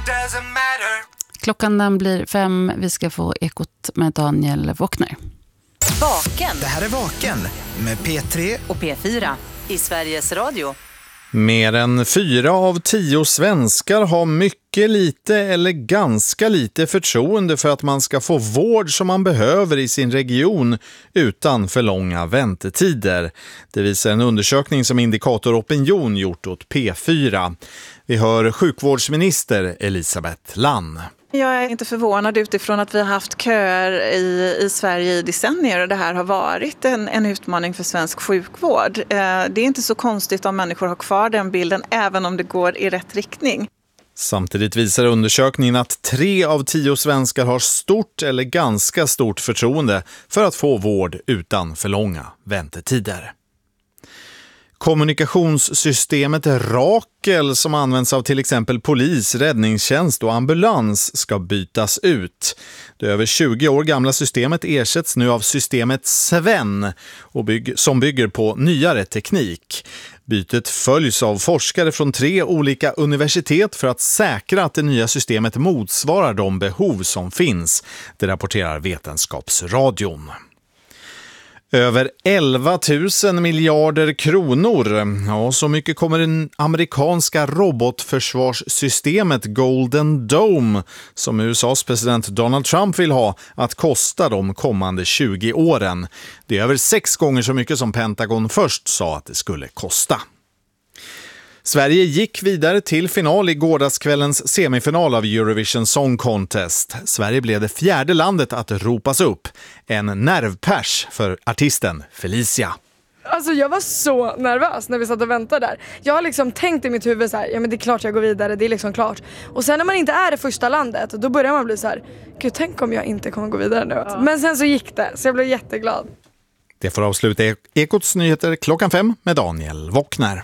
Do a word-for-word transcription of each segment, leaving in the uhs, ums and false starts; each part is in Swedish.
Klockan den blir fem. Vi ska få Ekot med Daniel Wåkner. Vaken. Det här är Vaken med P tre och P fyra i Sveriges Radio. Mer än fyra av tio svenskar har mycket lite eller ganska lite förtroende för att man ska få vård som man behöver i sin region utan för långa väntetider. Det visar en undersökning som Indikator Opinion gjort åt P fyra. Vi hör sjukvårdsminister Elisabeth Lann. Jag är inte förvånad utifrån att vi har haft köer i, i Sverige i decennier och det här har varit en, en utmaning för svensk sjukvård. Eh, det är inte så konstigt om människor har kvar den bilden även om det går i rätt riktning. Samtidigt visar undersökningen att tre av tio svenskar har stort eller ganska stort förtroende för att få vård utan för långa väntetider. Kommunikationssystemet Rakel som används av till exempel polis, räddningstjänst och ambulans ska bytas ut. Det över tjugo år gamla systemet ersätts nu av systemet Sven och bygg- som bygger på nyare teknik. Bytet följs av forskare från tre olika universitet för att säkra att det nya systemet motsvarar de behov som finns. Det rapporterar Vetenskapsradion. Över elva tusen miljarder kronor. Ja, så mycket kommer det amerikanska robotförsvarssystemet Golden Dome som U S A:s president Donald Trump vill ha att kosta de kommande tjugo åren. Det är över sex gånger så mycket som Pentagon först sa att det skulle kosta. Sverige gick vidare till final i gårdagskvällens semifinal av Eurovision Song Contest. Sverige blev det fjärde landet att ropas upp. En nervpärs för artisten Felicia. Alltså jag var så nervös när vi satt och väntade där. Jag har liksom tänkt i mitt huvud så här, ja men det är klart jag går vidare, det är liksom klart. Och sen när man inte är det första landet, då börjar man bli så här, gud tänk om jag inte kommer gå vidare nu. Ja. Men sen så gick det, så jag blev jätteglad. Det får avsluta Ekots nyheter klockan fem med Daniel Wåkner.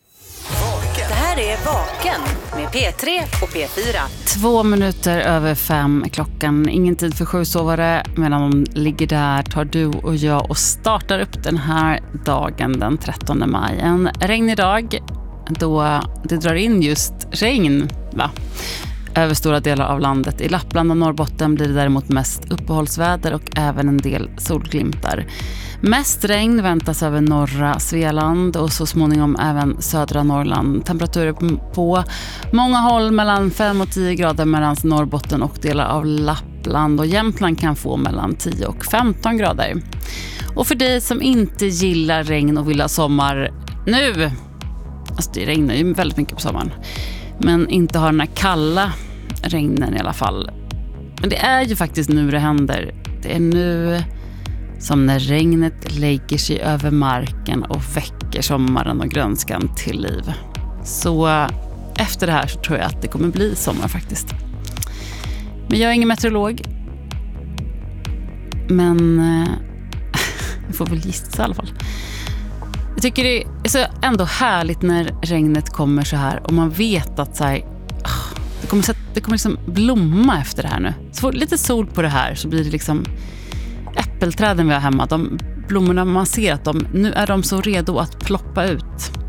Det här är Vaken med P tre och P fyra. Två minuter över fem klockan. Ingen tid för sjusovare. Medan de ligger där tar du och jag och startar upp den här dagen den trettonde maj. En regnig dag då det drar in just regn, va? Över stora delar av landet. I Lappland och Norrbotten blir det däremot mest uppehållsväder och även en del solglimtar. Mest regn väntas över norra Svealand och så småningom även södra Norrland. Temperaturer på många håll mellan fem och tio grader medan Norrbotten och delar av Lappland och Jämtland kan få mellan tio och femton grader. Och för dig som inte gillar regn och vill ha sommar nu, alltså det regnar ju väldigt mycket på sommaren, men inte har den här kalla regnen i alla fall. Men det är ju faktiskt nu det händer. Det är nu som när regnet lägger sig över marken och väcker sommaren och grönskan till liv. Så efter det här så tror jag att det kommer bli sommar faktiskt. Men jag är ingen meteorolog. Men eh, jag får väl gissa i alla fall. Jag tycker det är så ändå härligt när regnet kommer så här och man vet att så här, det kommer, det kommer liksom blomma efter det här nu. Så får lite sol på det här så blir det liksom äppelträden vi har hemma. De blommorna, man ser att de, nu är de så redo att ploppa ut.